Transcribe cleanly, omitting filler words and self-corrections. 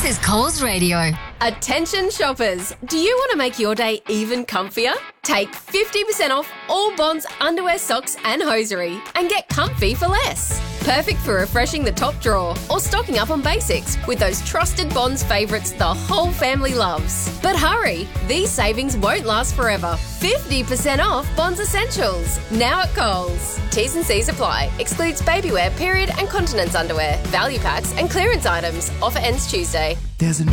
This is Coles Radio. Attention shoppers, do you want to make your day even comfier? Take 50% off all Bonds underwear, socks and hosiery and get comfy for less. Perfect for refreshing the top drawer or stocking up on basics with those trusted Bonds favourites the whole family loves. But hurry, these savings won't last forever. 50% off Bonds Essentials, now at Coles. T's and C's apply. Excludes babywear, period and continence underwear, value packs and clearance items. Offer ends Tuesday. There's a